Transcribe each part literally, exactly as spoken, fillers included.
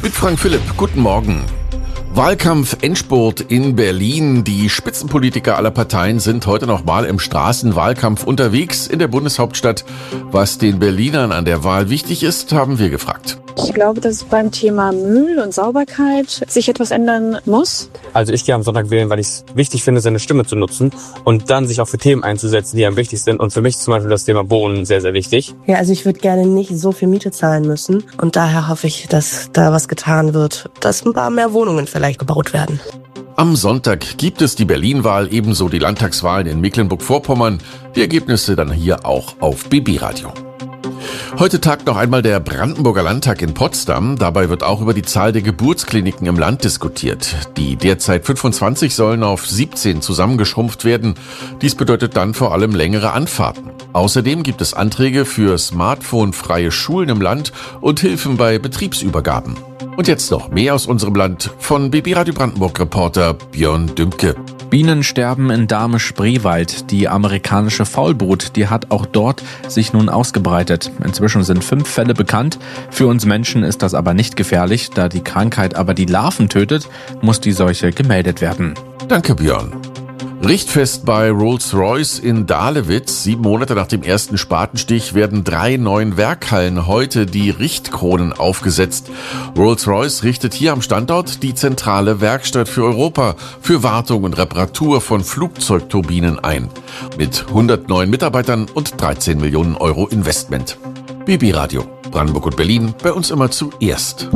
Mit Frank Philipp, guten Morgen. Wahlkampf-Endspurt in Berlin. Die Spitzenpolitiker aller Parteien sind heute noch mal im Straßenwahlkampf unterwegs in der Bundeshauptstadt. Was den Berlinern an der Wahl wichtig ist, haben wir gefragt. Ich glaube, dass beim Thema Müll und Sauberkeit sich etwas ändern muss. Also ich gehe am Sonntag wählen, weil ich es wichtig finde, seine Stimme zu nutzen und dann sich auch für Themen einzusetzen, die einem wichtig sind. Und für mich ist zum Beispiel das Thema Wohnen sehr, sehr wichtig. Ja, also ich würde gerne nicht so viel Miete zahlen müssen. Und daher hoffe ich, dass da was getan wird, dass ein paar mehr Wohnungen vielleicht gebaut werden. Am Sonntag gibt es die Berlin-Wahl, ebenso die Landtagswahlen in Mecklenburg-Vorpommern. Die Ergebnisse dann hier auch auf B B Radio. Heute tagt noch einmal der Brandenburger Landtag in Potsdam. Dabei wird auch über die Zahl der Geburtskliniken im Land diskutiert. Die derzeit fünfundzwanzig sollen auf siebzehn zusammengeschrumpft werden. Dies bedeutet dann vor allem längere Anfahrten. Außerdem gibt es Anträge für smartphonefreie Schulen im Land und Hilfen bei Betriebsübergaben. Und jetzt noch mehr aus unserem Land von B B Radio Brandenburg-Reporter Björn Dümke. Bienen sterben in Dahme-Spreewald. Die amerikanische Faulbrut, die hat auch dort sich nun ausgebreitet. Inzwischen sind fünf Fälle bekannt. Für uns Menschen ist das aber nicht gefährlich. Da die Krankheit aber die Larven tötet, muss die Seuche gemeldet werden. Danke, Björn. Richtfest bei Rolls-Royce in Dahlewitz. Sieben Monate nach dem ersten Spatenstich werden drei neuen Werkhallen heute die Richtkronen aufgesetzt. Rolls-Royce richtet hier am Standort die zentrale Werkstatt für Europa für Wartung und Reparatur von Flugzeugturbinen ein. Mit hundert neuen Mitarbeitern und dreizehn Millionen Euro Investment. B B Radio, Brandenburg und Berlin, bei uns immer zuerst.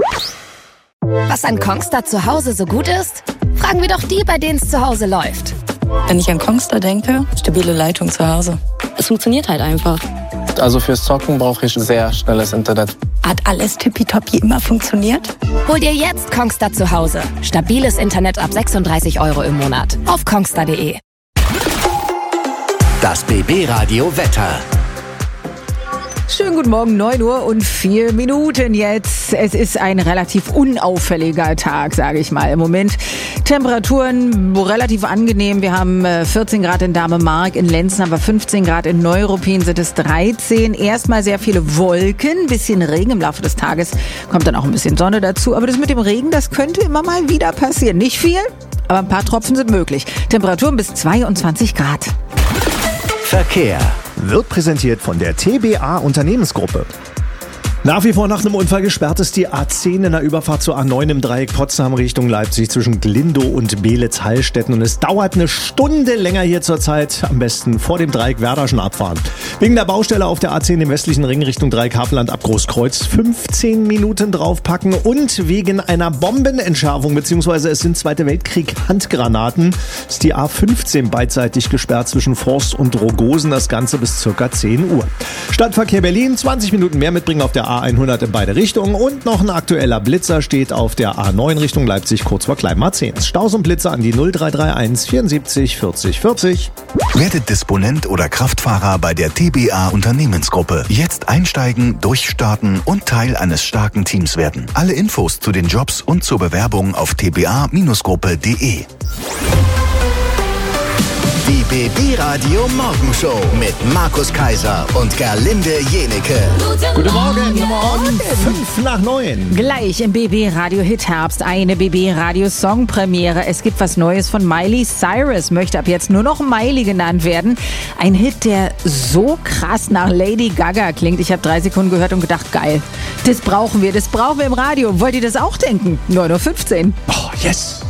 Was an Kongstar zu Hause so gut ist? Fragen wir doch die, bei denen es zu Hause läuft. Wenn ich an Kongstar denke, stabile Leitung zu Hause. Es funktioniert halt einfach. Also fürs Zocken brauche ich sehr schnelles Internet. Hat alles tippitoppi immer funktioniert? Hol dir jetzt Kongstar zu Hause. Stabiles Internet ab sechsunddreißig Euro im Monat. Auf kongstar punkt de. Das B B Radio Wetter. Schönen guten Morgen, neun Uhr und vier Minuten jetzt. Es ist ein relativ unauffälliger Tag, sage ich mal. Im Moment Temperaturen relativ angenehm. Wir haben vierzehn Grad in Dahme-Mark, in Lenzen haben wir fünfzehn Grad, in Neuruppin sind es dreizehn. Erstmal sehr viele Wolken, bisschen Regen im Laufe des Tages. Kommt dann auch ein bisschen Sonne dazu. Aber das mit dem Regen, das könnte immer mal wieder passieren. Nicht viel, aber ein paar Tropfen sind möglich. Temperaturen bis zweiundzwanzig Grad. Verkehr wird präsentiert von der T B A Unternehmensgruppe. Nach wie vor nach einem Unfall gesperrt ist die A zehn in der Überfahrt zur A neun im Dreieck Potsdam Richtung Leipzig zwischen Glindow und Beelitz-Hallstetten. Und es dauert eine Stunde länger hier zurzeit. Am besten vor dem Dreieck Werder schon abfahren. Wegen der Baustelle auf der A zehn im westlichen Ring Richtung Dreieck Havelland ab Großkreuz fünfzehn Minuten draufpacken. Und wegen einer Bombenentschärfung, beziehungsweise es sind Zweite Weltkrieg Handgranaten, ist die A fünfzehn beidseitig gesperrt zwischen Forst und Rogosen. Das Ganze bis circa zehn Uhr. Stadtverkehr Berlin, zwanzig Minuten mehr mitbringen auf der A hundert in beide Richtungen und noch ein aktueller Blitzer steht auf der A neun Richtung Leipzig kurz vor Kleinmarzens. Staus und Blitzer an die null drei drei eins vierundsiebzig vierzig vierzig. Werdet Disponent oder Kraftfahrer bei der T B A Unternehmensgruppe. Jetzt einsteigen, durchstarten und Teil eines starken Teams werden. Alle Infos zu den Jobs und zur Bewerbung auf t b a Gruppe punkt de. Die B B Radio Morgenshow mit Markus Kaiser und Gerlinde Jenecke. Guten Morgen, guten Morgen. Fünf nach neun. Gleich im B B Radio Hit Herbst eine B B Radio Song Premiere. Es gibt was Neues von Miley Cyrus, möchte ab jetzt nur noch Miley genannt werden. Ein Hit, der so krass nach Lady Gaga klingt. Ich habe drei Sekunden gehört und gedacht, geil, das brauchen wir, das brauchen wir im Radio. Wollt ihr das auch denken? neun Uhr fünfzehn. Oh, yes.